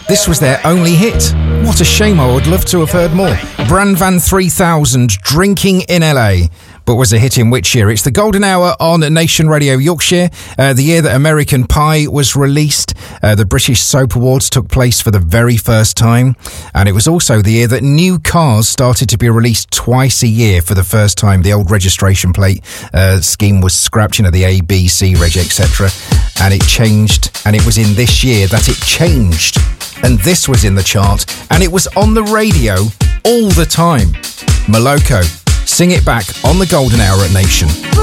This was their only hit. What a shame, I would love to have heard more. Bran Van 3000, Drinking in LA. But was a hit in which year? It's the Golden Hour on Nation Radio Yorkshire, the year that American Pie was released. The British Soap Awards took place for the very first time. And it was also the year that new cars started to be released twice a year for the first time. The old registration plate scheme was scrapped, the A, B, C, reg, etc. And it changed. And it was in this year that it changed. And this was in the chart. And it was on the radio all the time. Moloko. Sing It Back on the Golden Hour at Nation.